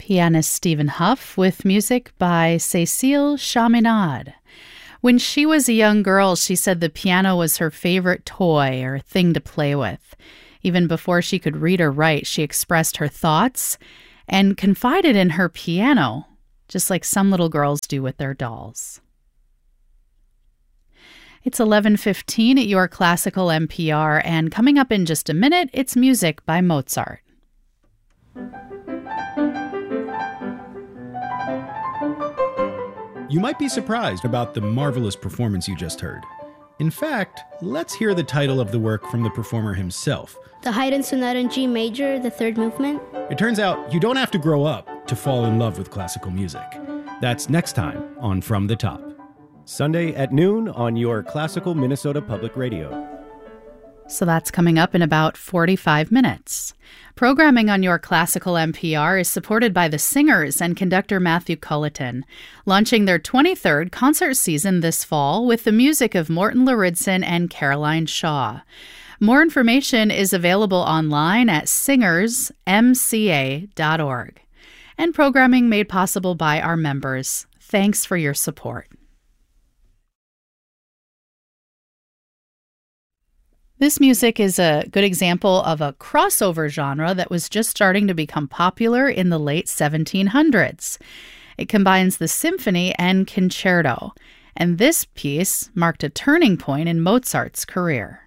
pianist Stephen Huff with music by Cécile Chaminade. When she was a young girl, she said the piano was her favorite toy or thing to play with. Even before she could read or write, she expressed her thoughts and confided in her piano, just like some little girls do with their dolls. It's 11:15 at your Classical NPR, and coming up in just a minute, it's music by Mozart. You might be surprised about the marvelous performance you just heard. In fact, let's hear the title of the work from the performer himself. The Haydn Sonata in G Major, the third movement. It turns out you don't have to grow up to fall in love with classical music. That's next time on From the Top. Sunday at noon on your Classical Minnesota Public Radio. So that's coming up in about 45 minutes. Programming on your Classical NPR is supported by the Singers and conductor Matthew Culleton, launching their 23rd concert season this fall with the music of Morton Lauridsen and Caroline Shaw. More information is available online at singersmca.org. And programming made possible by our members. Thanks for your support. This music is a good example of a crossover genre that was just starting to become popular in the late 1700s. It combines the symphony and concerto, and this piece marked a turning point in Mozart's career.